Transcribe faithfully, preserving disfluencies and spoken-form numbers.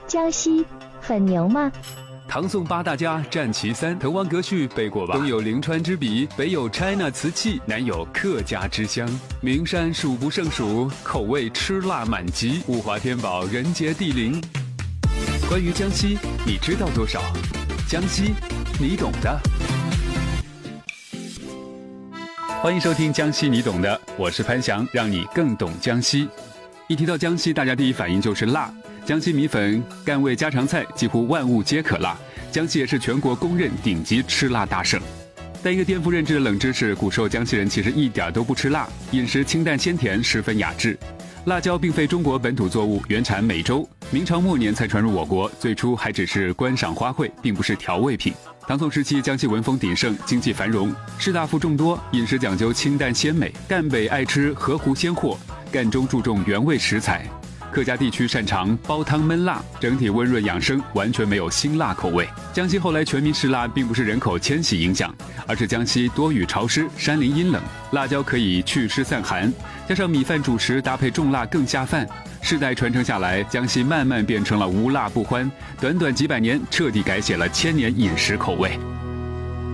江西很牛吗？ 唐宋八大家占其三，滕王阁序背过吧？东有临川之笔，北有 China 瓷器，南有客家之乡。名山数不胜数，口味吃辣满级，物华天宝，人杰地灵。关于江西，你知道多少？江西，你懂的。欢迎收听江西你懂的，我是潘翔，让你更懂江西。一提到江西，大家第一反应就是辣。江西米粉、赣味家常菜几乎万物皆可辣，江西也是全国公认顶级吃辣大省。但一个颠覆认知的冷知识，古时候江西人其实一点都不吃辣，饮食清淡鲜甜，十分雅致。辣椒并非中国本土作物，原产美洲，明朝末年才传入我国，最初还只是观赏花卉，并不是调味品。唐宋时期，江西文风鼎盛，经济繁荣，士大夫众多，饮食讲究清淡鲜美。赣北爱吃河湖鲜货，赣中注重原味食材。客家地区擅长煲汤焖辣，整体温润养生，完全没有辛辣口味。江西后来全民吃辣，并不是人口迁徙影响，而是江西多雨潮湿，山林阴冷，辣椒可以祛湿散寒，加上米饭主食搭配重辣更下饭。世代传承下来，江西慢慢变成了无辣不欢，短短几百年彻底改写了千年饮食口味。